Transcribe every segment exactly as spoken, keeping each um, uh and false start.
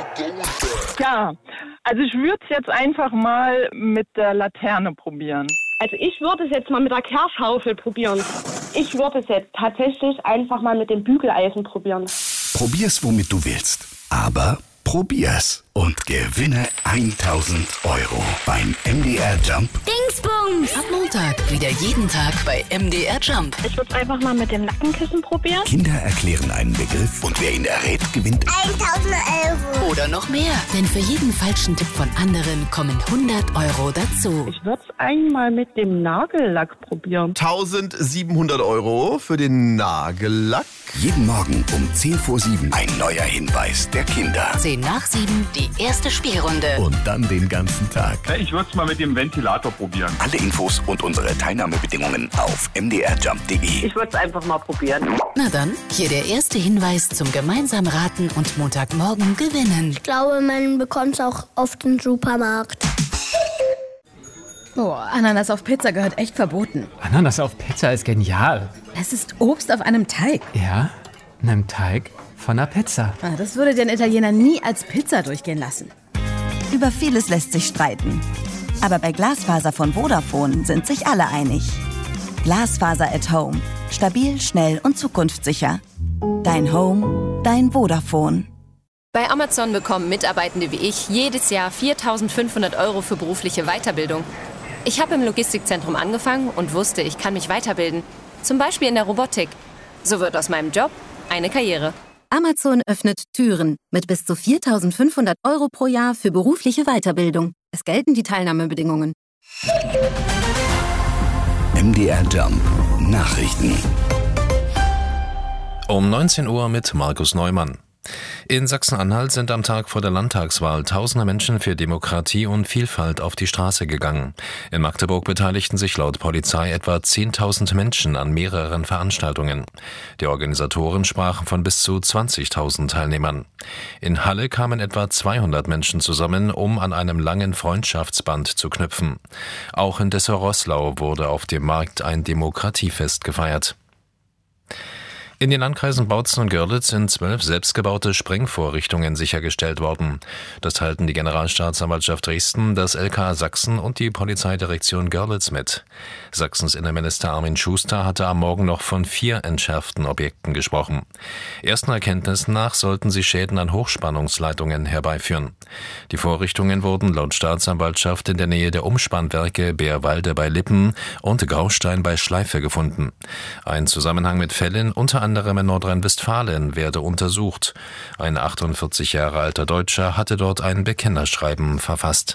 Ja, also ich würde es jetzt einfach mal mit der Laterne probieren. Also ich würde es jetzt mal mit der Kehrschaufel probieren. Ich würde es jetzt tatsächlich einfach mal mit dem Bügeleisen probieren. Probier's, womit du willst. Aber probier's und gewinne tausend Euro beim M D R Jump. Dingsbums! Ab Montag wieder jeden Tag bei M D R Jump. Ich würde es einfach mal mit dem Nackenkissen probieren. Kinder erklären einen Begriff und wer ihn errät, gewinnt tausend Euro. Oder noch mehr. Denn für jeden falschen Tipp von anderen kommen hundert Euro dazu. Ich würde es einmal mit dem Nagellack probieren. eintausendsiebenhundert Euro für den Nagellack. Jeden Morgen um zehn vor sieben ein neuer Hinweis der Kinder. zehn nach sieben, die erste Spielrunde. Und dann den ganzen Tag. Ich würde es mal mit dem Ventilator probieren. Alle Infos und unsere Teilnahmebedingungen auf m d r jump punkt d e. Ich würde es einfach mal probieren. Na dann, hier der erste Hinweis zum gemeinsam raten und Montagmorgen gewinnen. Ich glaube, man bekommt es auch auf den Supermarkt. Oh, Ananas auf Pizza gehört echt verboten. Ananas auf Pizza ist genial. Es ist Obst auf einem Teig. Ja, einem Teig von einer Pizza. Ah, das würde den Italiener nie als Pizza durchgehen lassen. Über vieles lässt sich streiten. Aber bei Glasfaser von Vodafone sind sich alle einig. Glasfaser at Home. Stabil, schnell und zukunftssicher. Dein Home, dein Vodafone. Bei Amazon bekommen Mitarbeitende wie ich jedes Jahr viertausendfünfhundert Euro für berufliche Weiterbildung. Ich habe im Logistikzentrum angefangen und wusste, ich kann mich weiterbilden. Zum Beispiel in der Robotik. So wird aus meinem Job eine Karriere. Amazon öffnet Türen mit bis zu viertausendfünfhundert Euro pro Jahr für berufliche Weiterbildung. Es gelten die Teilnahmebedingungen. M D R Jump Nachrichten. Um neunzehn Uhr mit Markus Neumann. In Sachsen-Anhalt sind am Tag vor der Landtagswahl tausende Menschen für Demokratie und Vielfalt auf die Straße gegangen. In Magdeburg beteiligten sich laut Polizei etwa zehntausend Menschen an mehreren Veranstaltungen. Die Organisatoren sprachen von bis zu zwanzigtausend Teilnehmern. In Halle kamen etwa zweihundert Menschen zusammen, um an einem langen Freundschaftsband zu knüpfen. Auch in Dessau-Roßlau wurde auf dem Markt ein Demokratiefest gefeiert. In den Landkreisen Bautzen und Görlitz sind zwölf selbstgebaute Sprengvorrichtungen sichergestellt worden. Das teilten die Generalstaatsanwaltschaft Dresden, das L K A Sachsen und die Polizeidirektion Görlitz mit. Sachsens Innenminister Armin Schuster hatte am Morgen noch von vier entschärften Objekten gesprochen. Ersten Erkenntnissen nach sollten sie Schäden an Hochspannungsleitungen herbeiführen. Die Vorrichtungen wurden laut Staatsanwaltschaft in der Nähe der Umspannwerke Bärwalde bei Lippen und Graustein bei Schleife gefunden. Ein Zusammenhang mit Fällen unter anderem anderem in Nordrhein-Westfalen werde untersucht. Ein achtundvierzig Jahre alter Deutscher hatte dort ein Bekennerschreiben verfasst.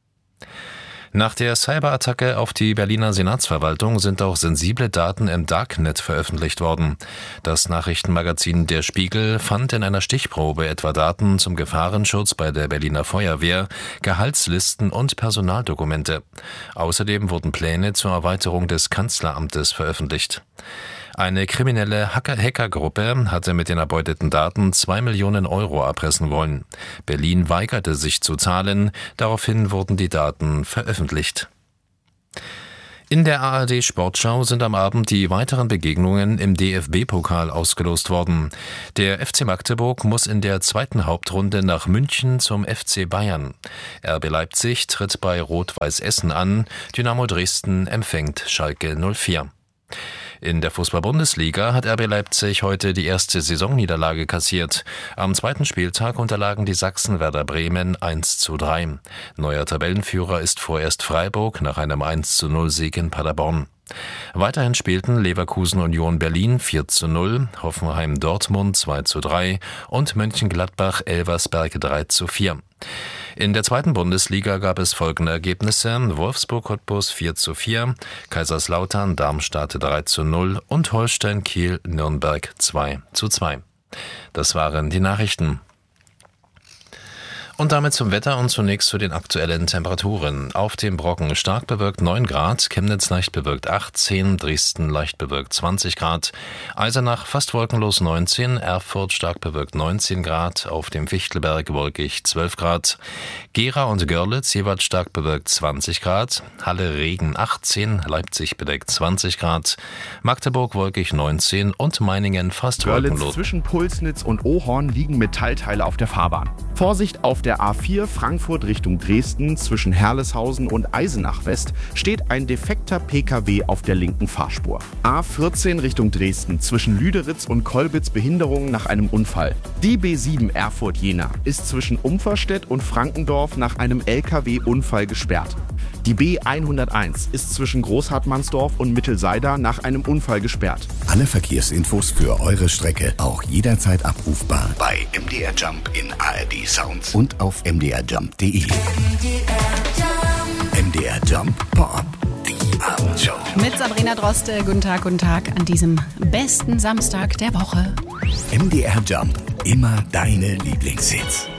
Nach der Cyberattacke auf die Berliner Senatsverwaltung sind auch sensible Daten im Darknet veröffentlicht worden. Das Nachrichtenmagazin Der Spiegel fand in einer Stichprobe etwa Daten zum Gefahrenschutz bei der Berliner Feuerwehr, Gehaltslisten und Personaldokumente. Außerdem wurden Pläne zur Erweiterung des Kanzleramtes veröffentlicht. Eine kriminelle Hacker-Hacker-Gruppe hatte mit den erbeuteten Daten zwei Millionen Euro erpressen wollen. Berlin weigerte sich zu zahlen, daraufhin wurden die Daten veröffentlicht. In der A R D-Sportschau sind am Abend die weiteren Begegnungen im D F B-Pokal ausgelost worden. Der F C Magdeburg muss in der zweiten Hauptrunde nach München zum F C Bayern. R B Leipzig tritt bei Rot-Weiß Essen an, Dynamo Dresden empfängt Schalke null vier. In der Fußball-Bundesliga hat R B Leipzig heute die erste Saisonniederlage kassiert. Am zweiten Spieltag unterlagen die Sachsen Werder Bremen eins zu drei. Neuer Tabellenführer ist vorerst Freiburg nach einem eins zu null Sieg in Paderborn. Weiterhin spielten Leverkusen Union Berlin vier zu null, Hoffenheim Dortmund zwei zu drei und Mönchengladbach Elversberg drei zu vier. In der zweiten Bundesliga gab es folgende Ergebnisse: Wolfsburg Cottbus vier zu vier, Kaiserslautern Darmstadt drei zu null und Holstein Kiel Nürnberg zwei zu zwei. Das waren die Nachrichten. Und damit zum Wetter und zunächst zu den aktuellen Temperaturen. Auf dem Brocken stark bewölkt neun Grad, Chemnitz leicht bewölkt achtzehn, Dresden leicht bewölkt zwanzig Grad, Eisenach fast wolkenlos neunzehn, Erfurt stark bewölkt neunzehn Grad, auf dem Fichtelberg wolkig zwölf Grad, Gera und Görlitz jeweils stark bewölkt zwanzig Grad, Halle Regen achtzehn, Leipzig bedeckt zwanzig Grad, Magdeburg wolkig neunzehn und Meiningen fast Görlitz wolkenlos. Zwischen Pulsnitz und Ohorn liegen Metallteile auf der Fahrbahn. Vorsicht auf der A vier Frankfurt Richtung Dresden zwischen Herleshausen und Eisenach West steht ein defekter P K W auf der linken Fahrspur. A vierzehn Richtung Dresden zwischen Lüderitz und Kolbitz Behinderungen nach einem Unfall. Die B sieben Erfurt-Jena ist zwischen Umferstedt und Frankendorf nach einem L K W-Unfall gesperrt. Die B hunderteins ist zwischen Großhartmannsdorf und Mittelseida nach einem Unfall gesperrt. Alle Verkehrsinfos für eure Strecke auch jederzeit abrufbar bei M D R Jump in A R D Sounds und auf m d r jump punkt d e. M D R Jump Pop, die Abendshow. Mit Sabrina Droste. Guten Tag, guten Tag an diesem besten Samstag der Woche. M D R Jump, immer deine Lieblingshits.